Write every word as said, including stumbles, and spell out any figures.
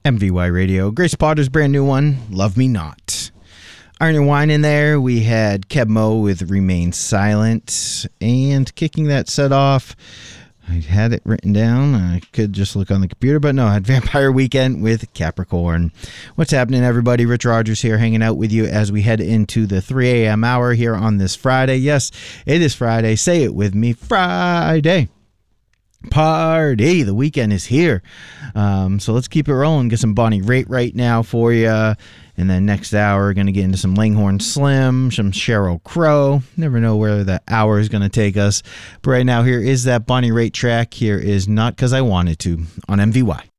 M V Y Radio. Grace Potter's brand new one, Love Me Not. Iron and Wine in there. We had Keb Mo with Remain Silent. And kicking that set off, I had it written down. I could just look on the computer, but no, I had Vampire Weekend with Capricorn. What's happening, everybody? Rich Rogers here, hanging out with you as we head into the three a.m. hour here on this Friday. Yes, it is Friday. Say it with me, Friday. Party. The weekend is here. Um, so let's keep it rolling. Get some Bonnie Raitt right now for you. And then next hour, we're going to get into some Langhorne Slim, some Sheryl Crow. Never know where the hour is going to take us. But right now, here is that Bonnie Raitt track. Here is Not 'Cause I Wanted To on M V Y.